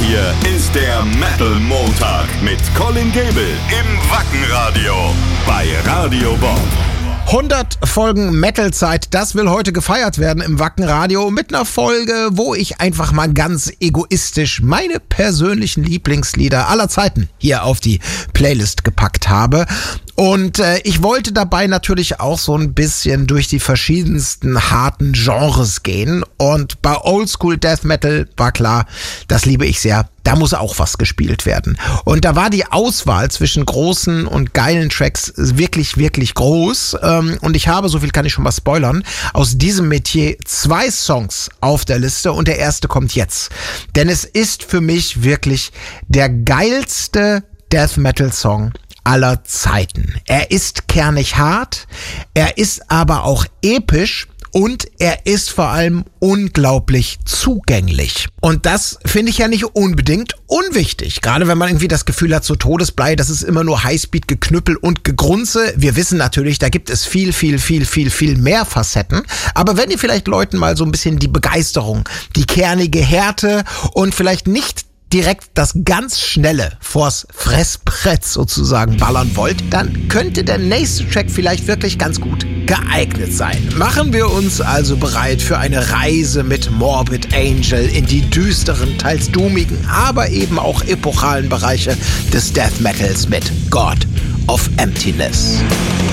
Hier ist der Metal Montag mit Colin Gable im Wackenradio bei Radio Bob. 100 Folgen Metal-Zeit, das will heute gefeiert werden im Wackenradio mit einer Folge, wo ich einfach mal ganz egoistisch meine persönlichen Lieblingslieder aller Zeiten hier auf die Playlist gepackt habe. Und ich wollte dabei natürlich auch so ein bisschen durch die verschiedensten harten Genres gehen. Und bei Oldschool Death Metal war klar, das liebe ich sehr. Da muss auch was gespielt werden. Und da war die Auswahl zwischen großen und geilen Tracks wirklich, wirklich groß. Und ich habe, so viel kann ich schon mal spoilern, aus diesem Metier 2 Songs auf der Liste. Und der erste kommt jetzt. Denn es ist für mich wirklich der geilste Death Metal Song aller Zeiten. Er ist kernig hart, er ist aber auch episch und er ist vor allem unglaublich zugänglich. Und das finde ich ja nicht unbedingt unwichtig. Gerade wenn man irgendwie das Gefühl hat, so Todesblei, das ist immer nur Highspeed, Geknüppel und Gegrunze. Wir wissen natürlich, da gibt es viel mehr Facetten. Aber wenn ihr vielleicht Leuten mal so ein bisschen die Begeisterung, die kernige Härte und vielleicht nicht direkt das ganz Schnelle vors Fressbrett sozusagen ballern wollt, dann könnte der nächste Track vielleicht wirklich ganz gut geeignet sein. Machen wir uns also bereit für eine Reise mit Morbid Angel in die düsteren, teils doomigen, aber eben auch epochalen Bereiche des Death Metals mit God of Emptiness.